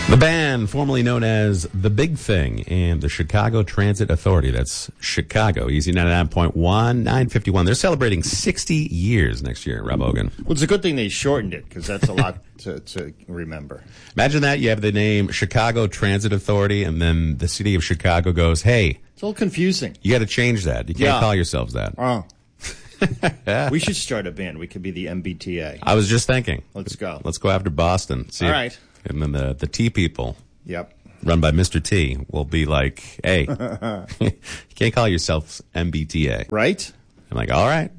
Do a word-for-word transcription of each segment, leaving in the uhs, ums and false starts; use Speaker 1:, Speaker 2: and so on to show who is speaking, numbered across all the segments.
Speaker 1: The band, formerly known as The Big Thing and the Chicago Transit Authority. That's Chicago, Easy ninety-nine point one, nine fifty-one. They're celebrating sixty years next year, Rob Hogan.
Speaker 2: Well, it's a good thing they shortened it, because that's a lot to, to remember.
Speaker 1: Imagine that. You have the name Chicago Transit Authority, and then the city of Chicago goes, hey.
Speaker 2: It's a little confusing.
Speaker 1: You got to change that. You can't
Speaker 2: Yeah.
Speaker 1: call yourselves that.
Speaker 2: Oh. We should start a band. We could be the M B T A.
Speaker 1: I was just thinking.
Speaker 2: Let's go.
Speaker 1: Let's go after Boston. See
Speaker 2: All
Speaker 1: if-
Speaker 2: right.
Speaker 1: And then the, the T people.
Speaker 2: Yep.
Speaker 1: Run by Mister T, will be like, hey, you can't call yourselves M B T A.
Speaker 2: Right?
Speaker 1: I'm like, all right.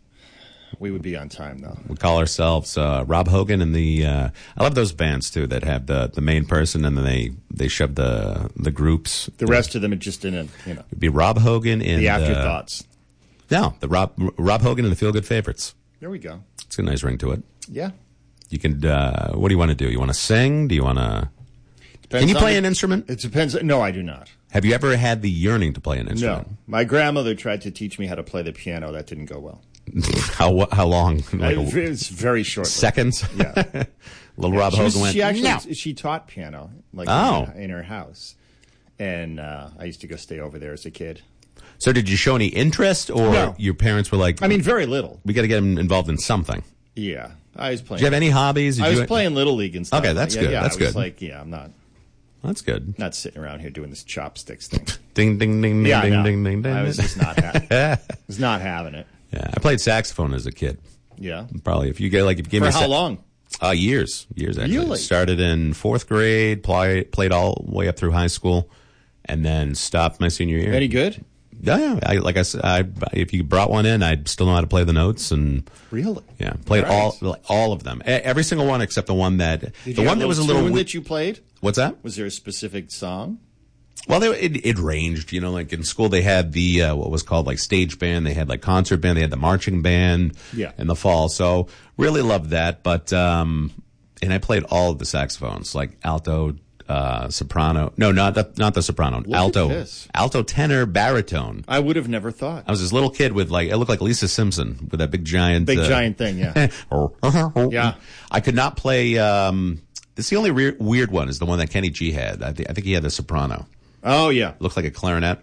Speaker 2: We would be on time, though.
Speaker 1: We call ourselves uh, Rob Hogan and the. Uh, I love those bands too that have the, the main person and then they they shove the the groups.
Speaker 2: The rest of them are just in a, you know,
Speaker 1: It'd be Rob Hogan and
Speaker 2: the afterthoughts.
Speaker 1: Uh, no, the Rob Rob Hogan and the Feel Good Favorites.
Speaker 2: There we go.
Speaker 1: It's a nice ring to it.
Speaker 2: Yeah.
Speaker 1: You can. Uh, what do you want to do? You want to sing? Do you want to? Can you play
Speaker 2: the,
Speaker 1: an instrument?
Speaker 2: It depends. No, I do not.
Speaker 1: Have you ever had the yearning to play an instrument?
Speaker 2: No. My grandmother tried to teach me how to play the piano. That didn't go well.
Speaker 1: how how long? Like
Speaker 2: It- it's very short.
Speaker 1: seconds.
Speaker 2: Yeah.
Speaker 1: Little Rob
Speaker 2: She, was-
Speaker 1: Hogan went.
Speaker 2: she actually
Speaker 1: no.
Speaker 2: she taught piano, like
Speaker 1: Oh.
Speaker 2: in, in her house, and uh, I used to go stay over there as a kid.
Speaker 1: So did you show any interest, or
Speaker 2: No.
Speaker 1: your parents were like,
Speaker 2: I mean, very little.
Speaker 1: we got to get him involved in something?
Speaker 2: Yeah, I was playing.
Speaker 1: Did you have any hobbies? Did
Speaker 2: I was
Speaker 1: you,
Speaker 2: playing little league and stuff.
Speaker 1: Okay, that's
Speaker 2: yeah,
Speaker 1: good.
Speaker 2: Yeah,
Speaker 1: That's
Speaker 2: I was
Speaker 1: good.
Speaker 2: Like, yeah, I'm not
Speaker 1: That's good.
Speaker 2: not sitting around here doing this chopsticks thing.
Speaker 1: Ding ding ding ding
Speaker 2: yeah,
Speaker 1: ding
Speaker 2: no.
Speaker 1: ding ding ding.
Speaker 2: I was just not ha- was not having it.
Speaker 1: Yeah, I played saxophone as a kid.
Speaker 2: Yeah.
Speaker 1: Probably if you get like if you gave
Speaker 2: For
Speaker 1: me a
Speaker 2: how
Speaker 1: sa-
Speaker 2: long?
Speaker 1: Uh, years, years actually.
Speaker 2: Really?
Speaker 1: Started in fourth grade, play, played all the way up through high school, and then stopped my senior year.
Speaker 2: Any good?
Speaker 1: Yeah, yeah. I, like I said, I, if you brought one in, I'd still know how to play the notes and
Speaker 2: Really?
Speaker 1: yeah, played
Speaker 2: All right.
Speaker 1: all like, all of them, E- every single one except the one that
Speaker 2: Did
Speaker 1: the
Speaker 2: you
Speaker 1: one
Speaker 2: have
Speaker 1: that was a little.
Speaker 2: tune
Speaker 1: we-
Speaker 2: that you played?
Speaker 1: What's that?
Speaker 2: Was there a specific song?
Speaker 1: Well, they, it, it ranged. You know, like in school, they had the uh, what was called like stage band. They had like concert band. They had the marching band.
Speaker 2: Yeah.
Speaker 1: In the fall, so really loved that. But um, and I played all of the saxophones, like alto, uh, soprano. No, not the not the soprano.
Speaker 2: Look
Speaker 1: alto,
Speaker 2: at this.
Speaker 1: alto, tenor, baritone.
Speaker 2: I would have never thought.
Speaker 1: I was this little kid with like, it looked like Lisa Simpson with that big giant,
Speaker 2: Big
Speaker 1: uh,
Speaker 2: giant thing, yeah.
Speaker 1: yeah. I could not play. Um, this the only re- weird one is the one that Kenny G had. I, th- I think he had the soprano.
Speaker 2: Oh, yeah.
Speaker 1: Looked like a clarinet.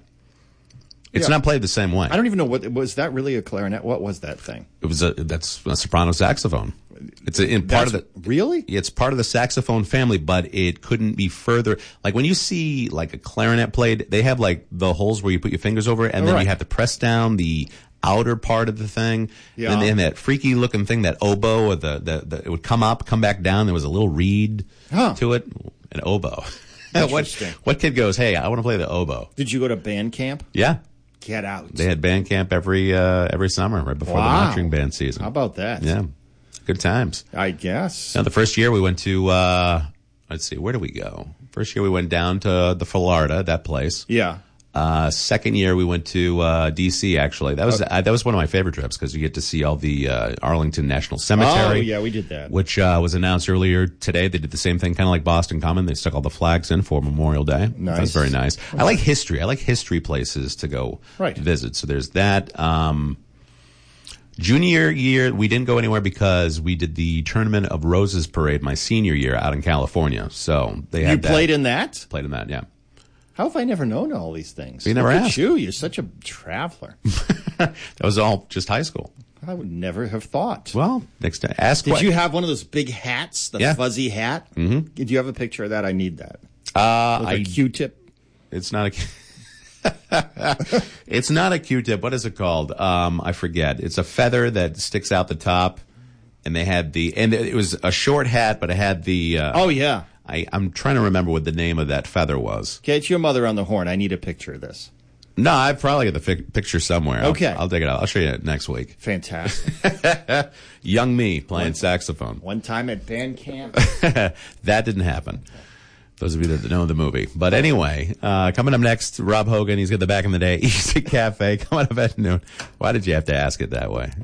Speaker 1: It's
Speaker 2: Yeah.
Speaker 1: not played the same way.
Speaker 2: I don't even know what was that really a clarinet? What was that thing?
Speaker 1: It was a that's a soprano saxophone. It's a, in part
Speaker 2: That's-
Speaker 1: of the
Speaker 2: really?
Speaker 1: It's part of the saxophone family, but it couldn't be further. Like when you see like a clarinet played, they have like the holes where you put your fingers over it, and then
Speaker 2: Right.
Speaker 1: you have to press down the outer part of the thing.
Speaker 2: Yeah.
Speaker 1: And then that freaky looking thing, that oboe, or the, the, the it would come up, come back down. There was a little reed
Speaker 2: Huh.
Speaker 1: to it, an oboe. what,
Speaker 2: Interesting.
Speaker 1: what kid goes, hey, I want to play the oboe?
Speaker 2: Did you go to band camp?
Speaker 1: Yeah.
Speaker 2: Get out.
Speaker 1: They had band camp every uh, every summer, right before
Speaker 2: Wow.
Speaker 1: the marching band season.
Speaker 2: How about that?
Speaker 1: Yeah, good times.
Speaker 2: I guess.
Speaker 1: Now, the first year we went to, uh, let's see, where did we go? First year we went down to the Florida, that place.
Speaker 2: Yeah.
Speaker 1: Uh, second year we went to uh, D C. Actually, that was
Speaker 2: Okay.
Speaker 1: uh, that was one of my favorite trips because you get to see all the uh, Arlington National Cemetery.
Speaker 2: Oh, yeah, we did that.
Speaker 1: Which uh, was announced earlier today. They did the same thing, kind of like Boston Common. They stuck all the flags in for Memorial Day.
Speaker 2: Nice.
Speaker 1: That was very nice. I like history. I like history places to go
Speaker 2: Right.
Speaker 1: visit. So there's that. Um, junior year, we didn't go anywhere because we did the Tournament of Roses parade my senior year out in California. So they
Speaker 2: You
Speaker 1: had that.
Speaker 2: played in that?
Speaker 1: Played in that, yeah.
Speaker 2: How have I never known all these things?
Speaker 1: You never
Speaker 2: Look at
Speaker 1: asked.
Speaker 2: you. You're such a traveler.
Speaker 1: That was all just high school.
Speaker 2: I would never have thought.
Speaker 1: Well, next time, ask.
Speaker 2: Did
Speaker 1: what-
Speaker 2: you have one of those big hats, the
Speaker 1: Yeah.
Speaker 2: fuzzy hat? Mm-hmm. Did you have a picture of that? I need that.
Speaker 1: Uh,
Speaker 2: With
Speaker 1: I.
Speaker 2: a Q-tip.
Speaker 1: It's not a. It's not a Q-tip. What is it called? Um, I forget. It's a feather that sticks out the top, and they had the and it was a short hat, but it had the. Uh,
Speaker 2: Oh, yeah.
Speaker 1: I, I'm trying to remember what the name of that feather was.
Speaker 2: Get your mother on the horn. I need a picture of this.
Speaker 1: No, I probably got the fi- picture somewhere. I'll-
Speaker 2: Okay.
Speaker 1: I'll, dig it out. I'll show you next week.
Speaker 2: Fantastic.
Speaker 1: Young me playing saxophone.
Speaker 2: One time at band camp.
Speaker 1: That didn't happen. Those of you that know the movie. But anyway, uh, coming up next, Rob Hogan. He's got the Back in the Day Easy Cafe coming up at noon. Why did you have to ask it that way?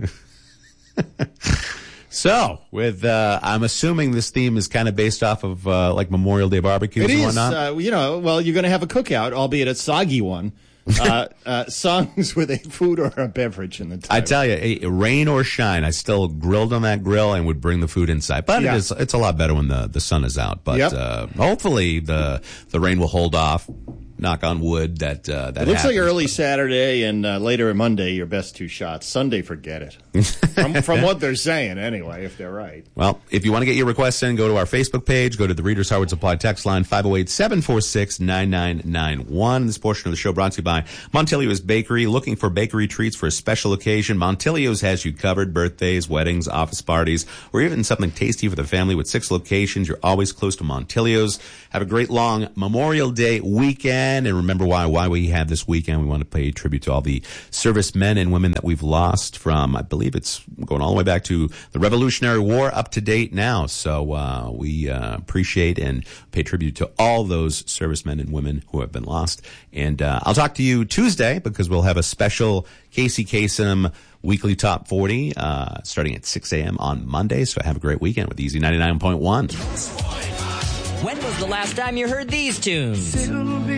Speaker 1: So, with uh, I'm assuming this theme is kind of based off of uh, like Memorial Day barbecues
Speaker 2: It
Speaker 1: and
Speaker 2: is,
Speaker 1: whatnot.
Speaker 2: uh, you know, well, you're going to have a cookout, albeit a soggy one. uh, uh, songs with a food or a beverage in the title.
Speaker 1: I tell you, eh, rain or shine, I still grilled on that grill and would bring the food inside. But
Speaker 2: Yeah.
Speaker 1: it is, it's a lot better when the, the sun is out. But
Speaker 2: Yep.
Speaker 1: uh, hopefully the the rain will hold off. Knock on wood that uh, that
Speaker 2: It looks
Speaker 1: happens.
Speaker 2: like early Saturday and uh, later Monday, your best two shots. Sunday, forget it. from, from what they're saying, anyway, if they're right.
Speaker 1: Well, if you want to get your requests in, go to our Facebook page, go to the Reader's Hardwood Supply text line, five oh eight, seven four six, nine nine nine one. This portion of the show brought to you by Montilio's Bakery. Looking for bakery treats for a special occasion? Montilio's has you covered. Birthdays, weddings, office parties, or even something tasty for the family. With six locations, you're always close to Montilio's. Have a great long Memorial Day weekend. And remember why why we have this weekend. We want to pay tribute to all the servicemen and women that we've lost from, I believe it's going all the way back to the Revolutionary War, up to date now. So uh, we uh, appreciate and pay tribute to all those servicemen and women who have been lost. And uh, I'll talk to you Tuesday because we'll have a special Casey Kasem Weekly Top forty uh, starting at six a.m. on Monday. So have a great weekend with Easy ninety-nine point one.
Speaker 3: When was the last time you heard these tunes?